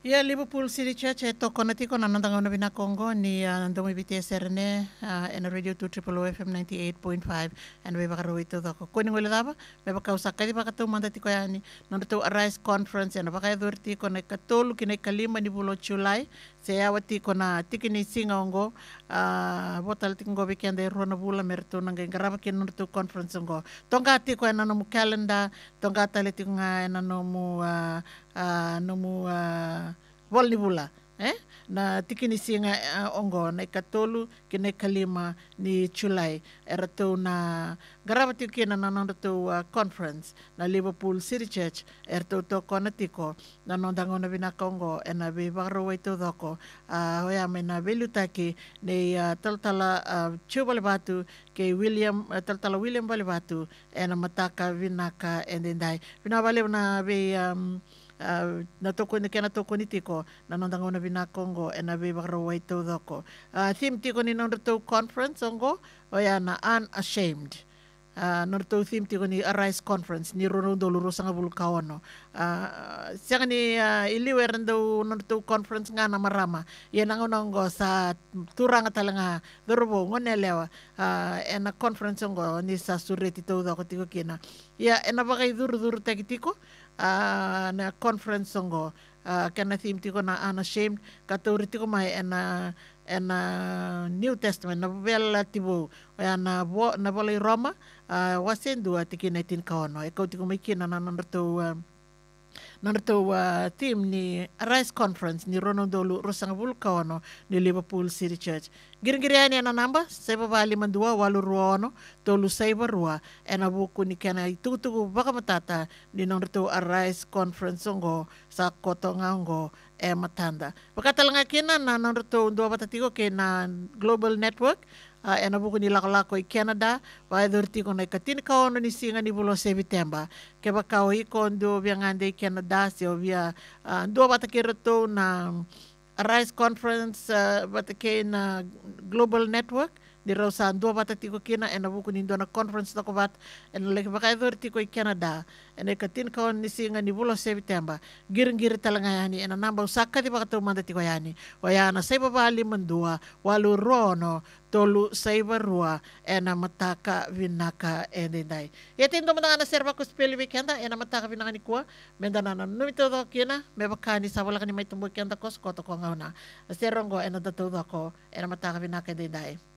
Ya Liverpool City Church toko na tiko na nandang na binakongo ni nandong ibiti serene en radio 2 triple O FM 98.5 and we baka ito toko kuning wala daba me baka usaka di baka tu manda tiko yani nando tu Arise Conference en baka durti ko na katolu kinay kalima ni bulo July se awati ko na tiki ni singa ongo botal tingo weekend rona bula merto nanga garaba kin nando tu conference ongo tonga tiko en nano mu calendar tonga tali tiko nga en nano mu nomu walni bula na tikini singa ongo na ikatolu kina kalima ni July era to na garavati kina na nando to conference na Liverpool City Church er to kona tiko na nondango na binakongo ena be baro waito doko hoya me na velutaki ne taltala chubale batu ke William taltala William balibatu ena mataka vinaka endendai binabale na be na toko ni kena toko ni tiko na nondango na binakongo na be baro waito doko theme tiko ni nondo to conference ongo oya na unashamed nondo to theme tiko ni Arise Conference ni rondo luro sanga bulkaono siya ni iliwer ndo nondo to conference nga na marama yan ang onongo sa turang talanga dorobo ngonelewa ena conference ongo ni sa sureti to doko tiko kina ya ena bakay duro tiko na conference ongo kana theme tiko na unashamed katuri tiko mai ena New Testament na bela tibo na bolay Roma wasendu tiki 19 kaono ikaw tiko mai kina na nando team ni Arise Conference ni Ronondolu Rosanga Vulkaono ni Liverpool City Church. Giring-girian yan ang namba, saiba bali mandua, waluruano, tolu saiba rua, ena buku ni kena itutugu baka matata ni nando Arise Conference ongo sa kotonga ongo matanda. Pagkatalanga kina na nando dua batatiko kina Global Network, ena buku ni lako-lako i Canada, wa edurti ko na ikatin kaono ni singa ni bulo September, keba kao ikondo biangande i Canada, siya via dua batakiro to na Arise Conference, batake na Global Network, di raw sa dua batatiko kina, ena buku ni na conference na kubat, ena laki baka edurti ko i Canada, ena ikatin kaono ni singa ni bulo September, giring-giri talanga yani, ena namba usaka di baka tumanda tiko yani, wayana sa ibabali mandua, walu rono, tolu saiba rua ena mataka vinaka endai yetindo mana na serva ko speli weekenda ena mataka vinaka ni kuwa mendana na numito do kina mebakani sa wala kani may tumbo kenda ko skoto ko ngauna serongo ena datudo ko ena mataka vinaka endai